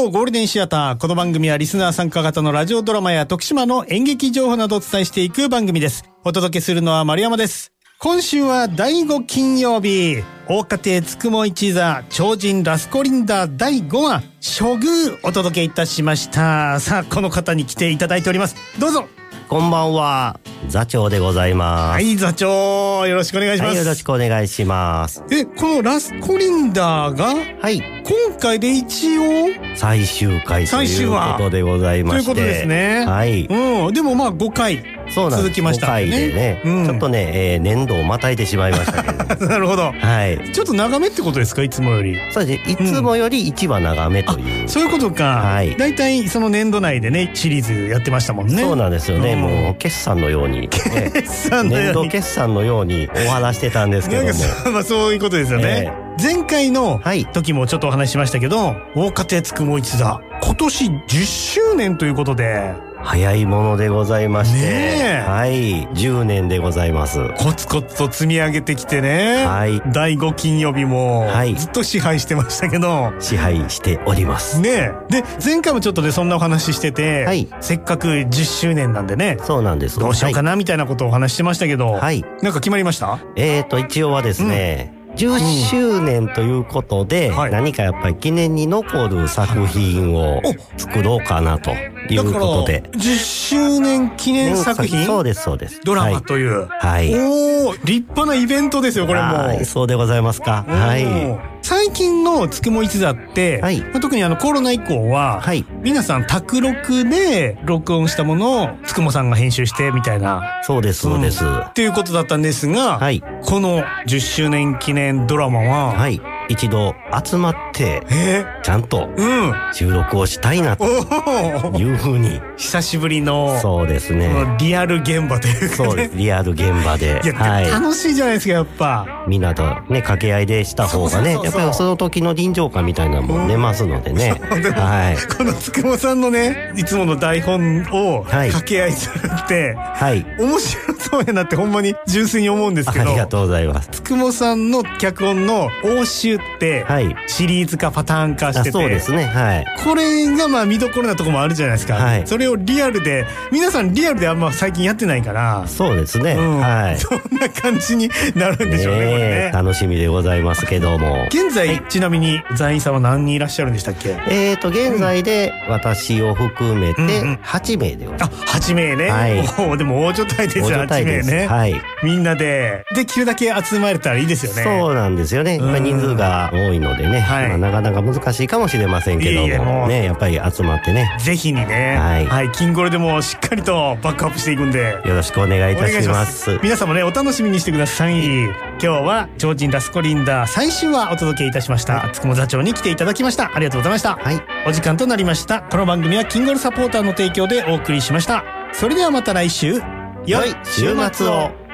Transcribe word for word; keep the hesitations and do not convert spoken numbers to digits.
号ゴールデンシアター。この番組はリスナー参加型のラジオドラマや徳島の演劇情報などをお伝えしていく番組です。お届けするのは丸山です。今週はだいご金曜日、大家庭つくも一座超人ラスコリンダだいごわ処遇お届けいたしました。さあ、この方に来ていただいております。どうぞ。 こんばんは、座長でございます。 はい、座長、よろしくお願いします。 はい、よろしくお願いします。 え、このラスコリンダーが、はい、今回で一応最終回ということでございまして、 ということですね。 はい。 うん、でもまあごかい続きましたね。 ごかいでね、うん、ちょっとね、えー、年度をまたいでしまいましたけど。 なるほど。 はい。 ちょっと長めってことですか、いつもより。 そうですね、いつもよりいちわ長めという。 うん、そういうことか。はい。だいたいその年度内でね、シリーズやってましたもんね。 そうなんですよね。うん、もう決算のように、ね、 決算のように。 年度決算のようにお話してたんですけども。 まあそういうことですよね。えー、前回の時もちょっとお話ししましたけど、はい、大家庭つくも一座、今年じゅっしゅうねんということで、 早いものでございまして、はい、じゅうねんでございます。 コツコツと積み上げてきてね、はい、だいご金曜日もずっと支配してましたけど、はい、 支配しておりますね。で、前回もちょっとでそんなお話してて、はい、せっかくじゅっしゅうねんなんでね、 そうなんです。 どうしようかなみたいなことをお話してましたけど、はい、なんか決まりました？ えーと一応はですね、うん、じゅっしゅうねんということで、うん、何かやっぱり記念に残る作品を作ろうかなということで。 じゅっしゅうねん記念作品？ そうです、そうです。 ドラマという。 はい。 おー、立派なイベントですよ、これも。 はい、そうでございますか。はい。 最近のつくも一座って、はい、まあ、特にあのコロナ以降は、はい、皆さん宅録で録音したものをつくもさんが編集してみたいな。 そうです、そうです。 うん、っていうことだったんですが、はい、このじゅっしゅうねん記念ドラマは、はい、一度集まって、ちゃんと収録をしたいなというふうに。 久しぶりの、 そうですね。 リアル現場というかね。 そうです、リアル現場で。 いや、はい、楽しいじゃないですか、やっぱ。 みんなとね、掛け合いでした方がね、そうそうそうそう、やっぱりその時の臨場感みたいなのも出ますのでね。はい。 このつくもさんのね、いつもの台本を掛け合いするって、はい。面白そうやなってほんまに純粋に思うんですけど。 ありがとうございます。 つくもさんの脚本の応酬って、はい。シリーズ化パターン化してて。 そうですね、はい。 これがまあ見どころなとこもあるじゃないですか。はい。それをリアルで、皆さんリアルであんま最近やってないから。 そうですね。うん、はい。 そんな感じになるんでしょうね、これね。 楽しみでございますけども。 現在、はい、ちなみに座員さんは何人いらっしゃるんでしたっけ？ えーと、現在で私を含めてはちめいでございます。 うんうん、あ、はちめいね。はい。おでも大所帯ですよ、はちめいね。はい。みんなで、できるだけ集まれたらいいですよね。 そうなんですよね。やっぱり人数が多いのでね、はい、まあ、なかなか難しいかもしれませんけども、いやいやもうね、やっぱり集まってね。 ぜひにね、はい。はい、キンゴルでもしっかりとバックアップしていくんで。 よろしくお願いいたします。 皆様ね、お楽しみにしてください。今日は、超人ラスコリンダー最終話お届けいたしました。つくも座長に来ていただきました。ありがとうございました。はい。お時間となりました。この番組はキンゴルサポーターの提供でお送りしました。それではまた来週、良い週末を。